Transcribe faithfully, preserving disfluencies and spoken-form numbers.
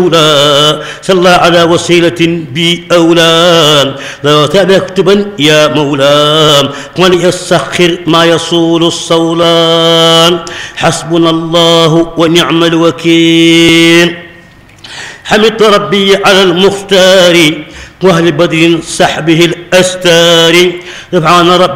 صلى على وسيلة بي أولى لا تكتبا يا مولاي وليسخر ما يصول الصولان حسبنا الله ونعم الوكيل. حمدت ربي على المختار وأهل بدر سحبه الأستار سبحان ربي